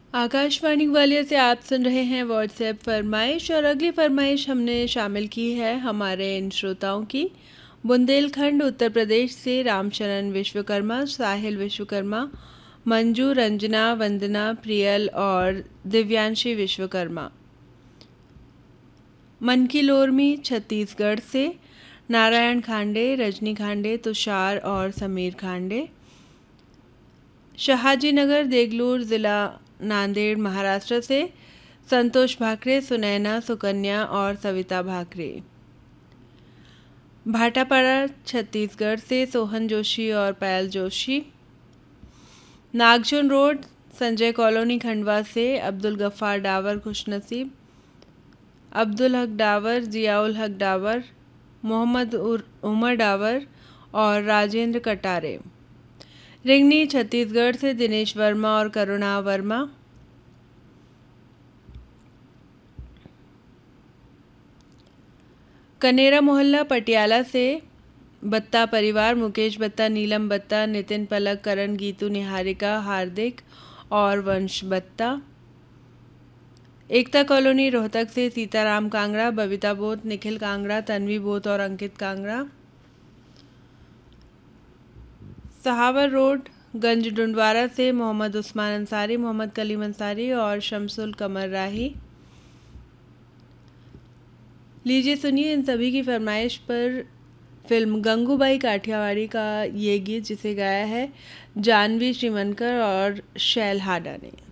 आकाशवाणी ग्वालियर से आप सुन रहे हैं व्हाट्सएप फरमाइश और अगली फरमाइश हमने शामिल की है हमारे इन श्रोताओं की। बुंदेलखंड उत्तर प्रदेश से रामचरण विश्वकर्मा, साहिल विश्वकर्मा, मंजू, रंजना, वंदना, प्रियल और दिव्यांशी विश्वकर्मा। मन की लोरमी छत्तीसगढ़ से नारायण खांडे, रजनी खांडे, तुषार और समीर खांडे। शहाजी नगर देगलूर ज़िला नांदेड़ महाराष्ट्र से संतोष भाकरे, सुनैना, सुकन्या और सविता भाकरे। भाटापाड़ा छत्तीसगढ़ से सोहन जोशी और पायल जोशी। नागचुन रोड संजय कॉलोनी खंडवा से अब्दुल गफ्फार डावर खुशनसीब, अब्दुल हक डावर, जियाउल हक डावर, मोहम्मद उमर डावर और राजेंद्र कटारे। रिंगनी छत्तीसगढ़ से दिनेश वर्मा और करुणा वर्मा। कनेरा मोहल्ला पटियाला से बत्ता परिवार, मुकेश बत्ता, नीलम बत्ता, नितिन पलक, करण, गीतू, निहारिका, हार्दिक और वंश बत्ता। एकता कॉलोनी रोहतक से सीताराम कांगड़ा, बबीता बोत, निखिल कांगड़ा, तन्वी बोत और अंकित कांगड़ा। सहावर रोड गंज डुंडवारा से मोहम्मद उस्मान अंसारी, मोहम्मद कलीम अंसारी और शमसुल कमर राही। लीजिए सुनिए इन सभी की फरमाइश पर फिल्म गंगूबाई काठियावाड़ी का ये गीत, जिसे गाया है जानवी श्रीमनकर और शैल हाडा ने।